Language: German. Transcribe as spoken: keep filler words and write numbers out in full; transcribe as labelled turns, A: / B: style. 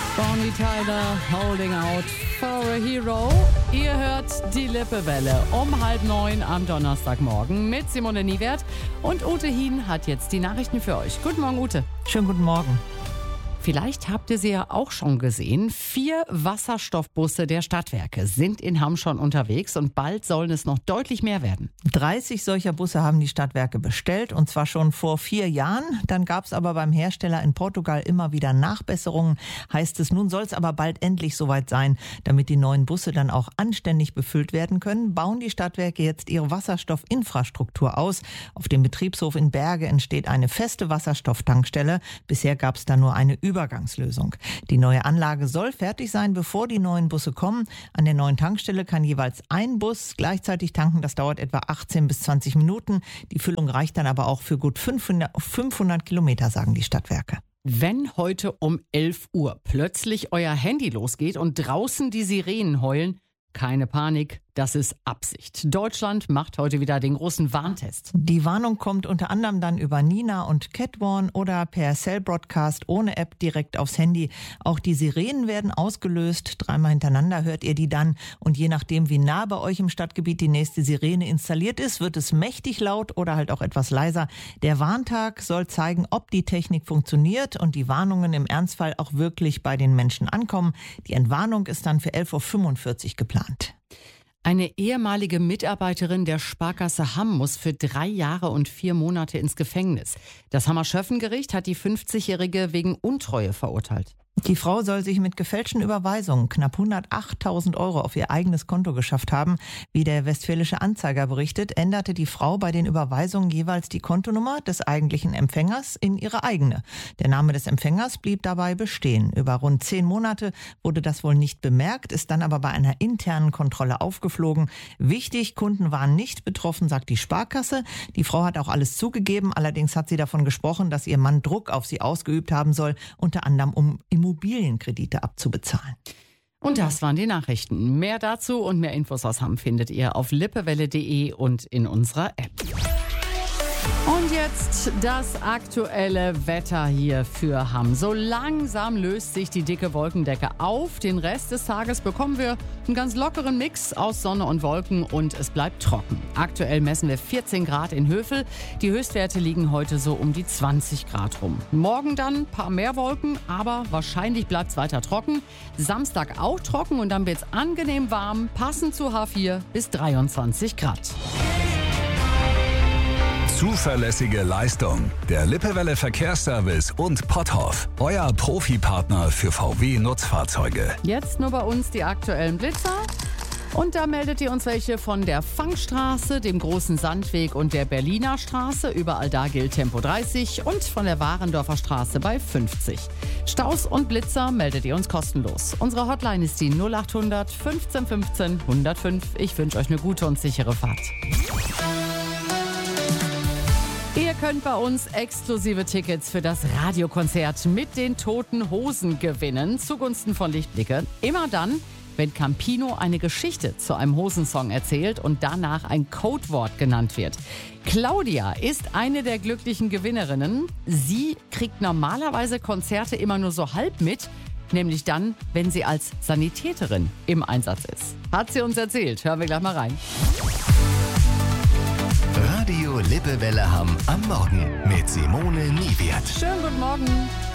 A: Bonnie Tyler, Holding Out for a Hero. Ihr hört die Lippewelle um halb neun am Donnerstagmorgen mit Simone Niewert. Und Ute Hien hat jetzt die Nachrichten für euch. Guten Morgen, Ute.
B: Schönen guten Morgen.
A: Vielleicht habt ihr sie ja auch schon gesehen. Vier Wasserstoffbusse der Stadtwerke sind in Hamm schon unterwegs und bald sollen es noch deutlich mehr werden.
B: dreißig solcher Busse haben die Stadtwerke bestellt und zwar schon vor vier Jahren. Dann gab es aber beim Hersteller in Portugal immer wieder Nachbesserungen. Heißt es, nun soll es aber bald endlich soweit sein. Damit die neuen Busse dann auch anständig befüllt werden können, bauen die Stadtwerke jetzt ihre Wasserstoffinfrastruktur aus. Auf dem Betriebshof in Berge entsteht eine feste Wasserstofftankstelle. Bisher gab es da nur eine Übergangslösung. Die neue Anlage soll fertig sein, bevor die neuen Busse kommen. An der neuen Tankstelle kann jeweils ein Bus gleichzeitig tanken. Das dauert etwa achtzehn bis zwanzig Minuten. Die Füllung reicht dann aber auch für gut fünfhundert Kilometer, sagen die Stadtwerke.
A: Wenn heute um elf Uhr plötzlich euer Handy losgeht und draußen die Sirenen heulen, keine Panik, das ist Absicht. Deutschland macht heute wieder den großen Warntest.
B: Die Warnung kommt unter anderem dann über Nina und Catwarn oder per Cell Broadcast ohne App direkt aufs Handy. Auch die Sirenen werden ausgelöst. Dreimal hintereinander hört ihr die dann. Und je nachdem, wie nah bei euch im Stadtgebiet die nächste Sirene installiert ist, wird es mächtig laut oder halt auch etwas leiser. Der Warntag soll zeigen, ob die Technik funktioniert und die Warnungen im Ernstfall auch wirklich bei den Menschen ankommen. Die Entwarnung ist dann für elf Uhr fünfundvierzig geplant.
A: Eine ehemalige Mitarbeiterin der Sparkasse Hamm muss für drei Jahre und vier Monate ins Gefängnis. Das Hammer Schöffengericht hat die fünfzigjährige wegen Untreue verurteilt.
B: Die Frau soll sich mit gefälschten Überweisungen knapp hundertachttausend Euro auf ihr eigenes Konto geschafft haben. Wie der Westfälische Anzeiger berichtet, änderte die Frau bei den Überweisungen jeweils die Kontonummer des eigentlichen Empfängers in ihre eigene. Der Name des Empfängers blieb dabei bestehen. Über rund zehn Monate wurde das wohl nicht bemerkt, ist dann aber bei einer internen Kontrolle aufgeflogen. Wichtig, Kunden waren nicht betroffen, sagt die Sparkasse. Die Frau hat auch alles zugegeben, allerdings hat sie davon gesprochen, dass ihr Mann Druck auf sie ausgeübt haben soll, unter anderem um Immobilienkredite abzubezahlen.
A: Und das waren die Nachrichten. Mehr dazu und mehr Infos aus Hamm findet ihr auf lippewelle punkt de und in unserer App. Und jetzt das aktuelle Wetter hier für Hamm. So langsam löst sich die dicke Wolkendecke auf. Den Rest des Tages bekommen wir einen ganz lockeren Mix aus Sonne und Wolken und es bleibt trocken. Aktuell messen wir vierzehn Grad in Hövel. Die Höchstwerte liegen heute so um die zwanzig Grad rum. Morgen dann ein paar mehr Wolken, aber wahrscheinlich bleibt es weiter trocken. Samstag auch trocken und dann wird es angenehm warm, passend zu H vier bis dreiundzwanzig Grad.
C: Zuverlässige Leistung. Der Lippewelle Verkehrsservice und Potthoff. Euer Profipartner für V W-Nutzfahrzeuge.
A: Jetzt nur bei uns die aktuellen Blitzer. Und da meldet ihr uns welche von der Fangstraße, dem Großen Sandweg und der Berliner Straße. Überall da gilt Tempo dreißig und von der Warendorfer Straße bei fünfzig. Staus und Blitzer meldet ihr uns kostenlos. Unsere Hotline ist die null acht hundert fünfzehn fünfzehn hundertfünf. Ich wünsche euch eine gute und sichere Fahrt. Ihr könnt bei uns exklusive Tickets für das Radiokonzert mit den Toten Hosen gewinnen, zugunsten von Lichtblicke. Immer dann, wenn Campino eine Geschichte zu einem Hosensong erzählt und danach ein Codewort genannt wird. Claudia ist eine der glücklichen Gewinnerinnen. Sie kriegt normalerweise Konzerte immer nur so halb mit, nämlich dann, wenn sie als Sanitäterin im Einsatz ist. Hat sie uns erzählt. Hören wir gleich mal rein.
D: Radio Lippewelle Hamm am Morgen mit Simone Niewert.
A: Schönen guten Morgen.